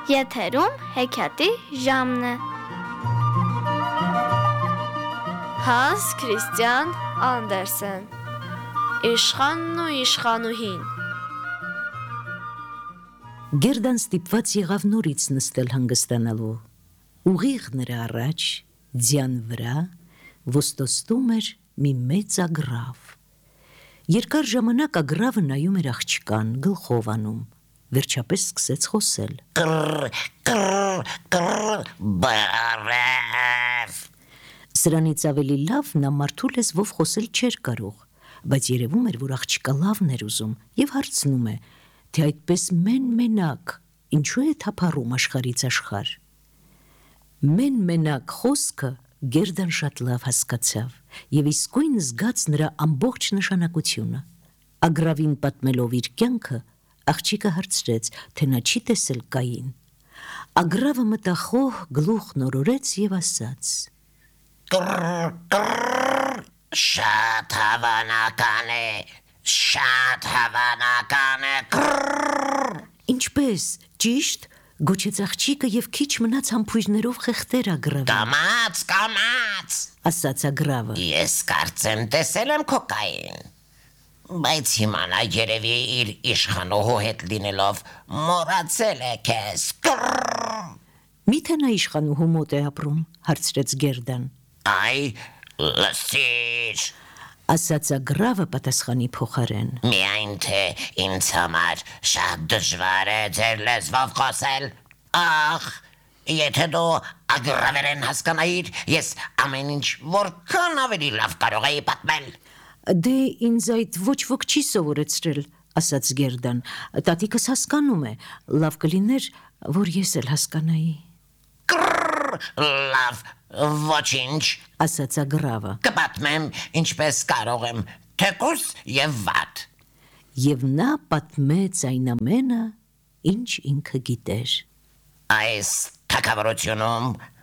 Եթերում հեքիաթի ժամն է։ Հանս Քրիստիան Անդերսեն Իշխանն ու իշխանուհին։ Գերդան ստիպված եղավ նորից նստել հանգստանալու։ Ուղիղ նրա առաջ, ձյան վրա, ոստոստում էր մի մեծ ագռավ։ Երկար ժամանակ ագռավը նայում էր աղջկան, գլխով անում, վերջապես սկսեց խոսել։ Բարև։ Սրանից ավելի լավ նա մարդու լեզվով խոսել չէր կարող, բայց երևում էր, որ աղջկա լավն էր ուզում և հարցնում է, թե այդպես մեն-մենակ ինչու է թափառում աշխարհից աշխարհ։ Մեն-մենակ խոսքը Գերդան շատ լավ հասկացավ և իսկույն զգաց նրա ամբողջ նշանակությունը։ Ագռավին պատմելով իր կյանքը, աղջիկը հարցրեց, թե նա չի տեսել Կային։ Ագռավը մտախոհ գլուխն օրորեց և ասաց. Շատ հավանական է, շատ հավանական է։ Ինչպես, ճիշտ, գոչեց աղջիկը և քիչ մնաց համբույրներով խեղդեր ագռավին։ Կամաց, Ասաց ագռավը։ ես կարծեմ տեսել եմ քո Կային, բայց հիմա նա երևի իր իշխանուհու հետ լինելով մոռացել է քեզ։ Միթե նա իշխանուհու մոտ է ապրում, հարցրեց Գերդան։ Այ, լսիր, Ասաց ագռավը պատասխանի փոխարեն։ միայն թե ինձ համար շատ դժվար է ձեր լեզվով խոսել։ Ախ, եթե դու ագռավերեն հասկանայիր, ես ամեն ինչ որքան ավելի լավ կարող էի պատմել։ Դե ինձ այդ ոչ ոք չի սովորեցրել, ասաց Գերդան։ Տատիկս հասկանում է, լավ կլիներ, որ ես էլ հասկանայի։ Լավ, ոչինչ, Ասաց ագռավը։ կպատմեմ ինչպես կարող եմ, թեկուս և վատ։ Եվ նա պատմեց այն ամենը, ինչ ինքը գիտեր։ Այս թագավորությունում